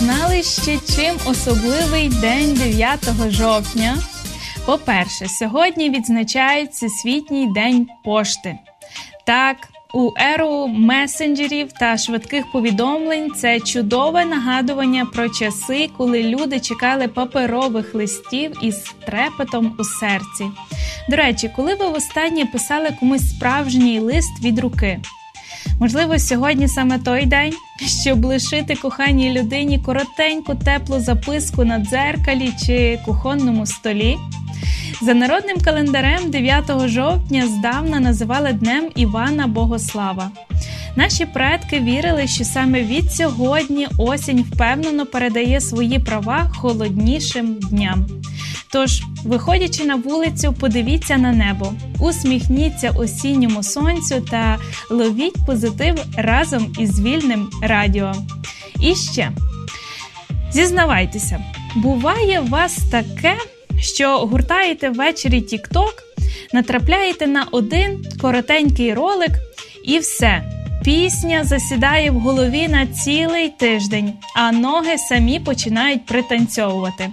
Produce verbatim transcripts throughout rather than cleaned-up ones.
знали ще, чим особливий день дев'ятого жовтня? По-перше, сьогодні відзначають Всесвітній день пошти. Так, у еру месенджерів та швидких повідомлень це чудове нагадування про часи, коли люди чекали паперових листів із трепетом у серці. До речі, коли ви востаннє писали комусь справжній лист від руки? Можливо, сьогодні саме той день, щоб лишити коханій людині коротеньку теплу записку на дзеркалі чи кухонному столі? За народним календарем дев'ятого жовтня здавна називали Днем Івана Богослава. Наші предки вірили, що саме від сьогодні осінь впевнено передає свої права холоднішим дням. Тож, виходячи на вулицю, подивіться на небо, усміхніться осінньому сонцю та ловіть позитив разом із Вільним радіо. І ще, зізнавайтеся, буває у вас таке, що гуртаєте ввечері тік-ток, натрапляєте на один коротенький ролик і все. Пісня засідає в голові на цілий тиждень, а ноги самі починають пританцьовувати.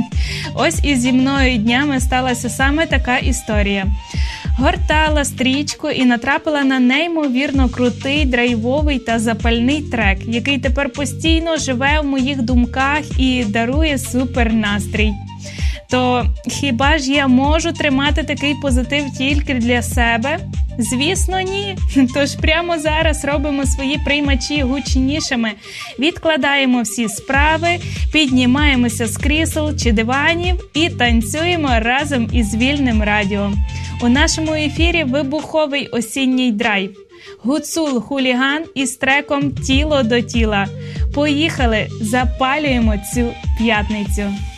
Ось і зі мною днями сталася саме така історія. Гортала стрічку і натрапила на неймовірно крутий, драйвовий та запальний трек, який тепер постійно живе в моїх думках і дарує супер настрій. То хіба ж я можу тримати такий позитив тільки для себе? Звісно, ні. Тож прямо зараз робимо свої приймачі гучнішими, відкладаємо всі справи, піднімаємося з крісел чи диванів і танцюємо разом із Вільним радіо. У нашому ефірі вибуховий осінній драйв. Гуцул Хуліган із треком «Тіло до тіла». Поїхали, запалюємо цю п'ятницю.